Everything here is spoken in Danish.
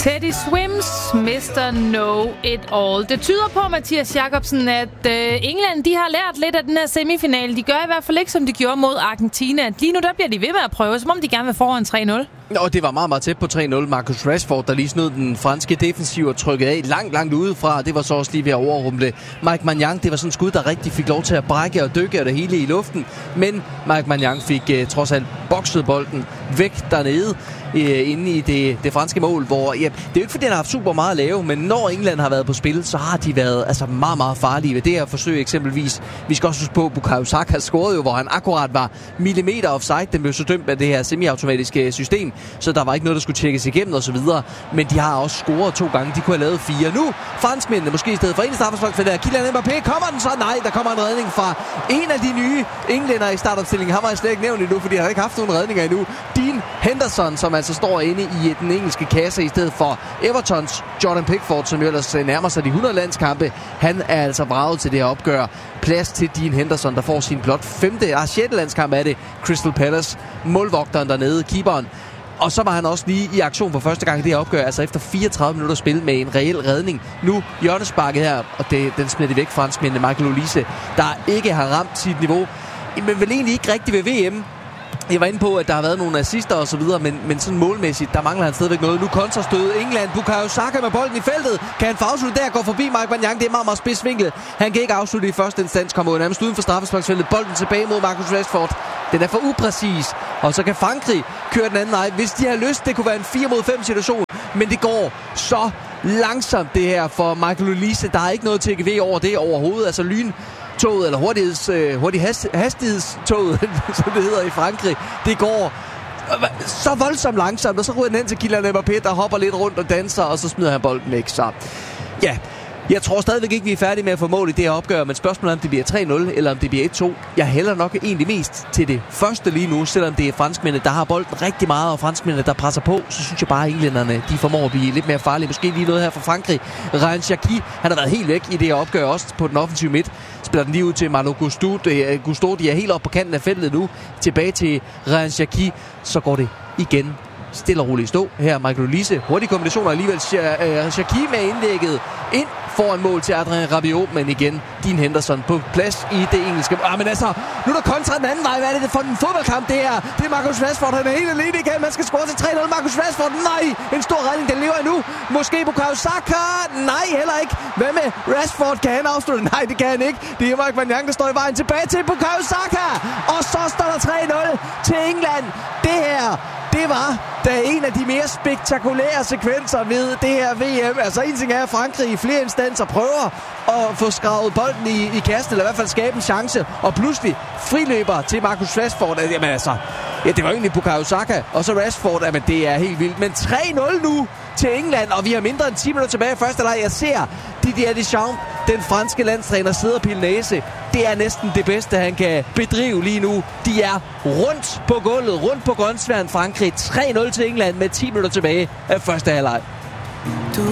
Teddy Swims, Mr. Know It All. Det tyder på, Mathias Jacobsen, at England de har lært lidt af den her semifinale. De gør i hvert fald ikke, som de gjorde mod Argentina. Lige nu der bliver de ved med at prøve, som om de gerne vil foran 3-0. Og det var meget, meget tæt på 3-0. Marcus Rashford, der lige snød den franske defensiv og trykkede af langt udefra. Det var så også lige ved at overrumle Mike Maignan. Det var sådan en skud, der rigtig fik lov til at brække og dykke og det hele i luften. Men Mike Maignan fik trods alt bokset bolden væk dernede inde i det franske mål, hvor det er jo ikke fordi, han har haft super meget at lave, men når England har været på spil, så har de været altså meget, meget farlige ved det her forsøg eksempelvis. Vi skal også huske på, Bukayo Saka scorede jo, hvor han akkurat var millimeter offside. Den blev så dømt af det her semiautomatiske system, så der var ikke noget, der skulle tjekkes igennem og så videre. Men de har også scoret 2 gange. De kunne have lavet 4. Nu franskmændene måske i stedet for en straffespark for det her. Kylian Mbappé, kommer den så? Nej, der kommer en redning fra en af de nye englænder i startopstillingen. Han var slet ikke nævnt endnu, fordi han har ikke haft nogen redninger endnu. Dean Henderson, som altså står inde i den engelske kasse i stedet for Evertons Jordan Pickford, som jo ellers nærmer sig de 100 landskampe. Han er altså vraget til det her opgør. Plads til Dean Henderson, der får sin blot 6. landskamp af det. Crystal Palace, målvogteren dernede, keeperen. Og så var han også lige i aktion for første gang i det her opgør, altså efter 34 minutter spil med en reel redning. Nu hjørnesparket her, og den smider de væk franskmændene. Michael Olise, der ikke har ramt sit niveau, men vel egentlig ikke rigtig ved VM. Jeg var inde på, at der har været nogle assister og så videre, men sådan målmæssigt, der mangler han stadigvæk noget. Nu kontrastød England. Bukayo Saka med bolden i feltet. Kan han få afsluttet der? Går forbi Mike Maignan. Det er meget, meget spidsvinklet. Han kan ikke afslutte i første instans. Kommer nærmest uden for straffesparksfeltet. Bolden tilbage mod Marcus Rashford. Den er for upræcis. Og så kan Frankrig køre den anden vej. Hvis de har lyst, det kunne være en 4-mod-5 situation. Men det går så langsomt det her for Michael Olise. Der er ikke noget TGV over det overhovedet. Altså toget, eller hastighedstoget, som det hedder i Frankrig. Det går så voldsomt langsomt, og så ryger den hen til Kylian Mbappé, der hopper lidt rundt og danser, og så smider han bolden væk. Så ja, jeg tror stadigvæk ikke, vi er færdige med at få mål i det her opgør, men spørgsmålet er, om det bliver 3-0, eller om det bliver 1-2. Jeg hælder nok egentlig mest til det første lige nu, selvom det er franskmændene, der har bolden rigtig meget, og franskmændene, der presser på, så synes jeg bare, at englænderne, de formår at blive lidt mere farlige. Måske lige noget her fra Frankrig. Ryan Cherki, han har været helt væk i det her opgør, også på den offensive midt. Spiller den lige ud til Malo Gusto. De er helt oppe på kanten af feltet nu. Tilbage til Ryan Cherki. Så går det igen stille og roligt stå. Her Michael Olise. Hurtige kombinationer alligevel. Cherki med indlægget ind foran mål til Adrien Rabiot, men igen Dean Henderson på plads i det engelske. Men altså, nu er der kontra den anden vej. Hvad er det for en fodboldkamp, det her? Det er Marcus Rashford, han er helt alene igen. Man skal score til 3-0. Marcus Rashford, nej! En stor redning, den lever endnu. Måske Bukayo Saka, nej, heller ikke. Hvad med Rashford? Kan han afslutte? Nej, det kan han ikke. Det er Mike Maignan, der står i vejen tilbage til Bukayo Saka. Og så står der 3-0 til England. Det her, det var da en af de mere spektakulære sekvenser ved det her VM. Altså en ting er, at Frankrig i flere instanser prøver at få skravet bolden i kassen, eller i hvert fald skabe en chance, og pludselig friløber til Marcus Rashford. Jamen altså, ja, det var egentlig Bukayo Saka, og så Rashford, jamen det er helt vildt. Men 3-0 nu til England, og vi har mindre end 10 minutter tilbage i første leg. Jeg ser Didier Deschamps, den franske landstræner, sidder og pille næse. Det er næsten det bedste, han kan bedrive lige nu. De er rundt på gulvet, rundt på grønsværen Frankrig. 3-0 til England med 10 minutter tilbage af første halvleg.